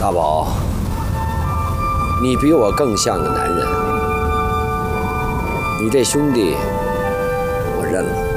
大宝，你比我更像个男人，你这兄弟我认了。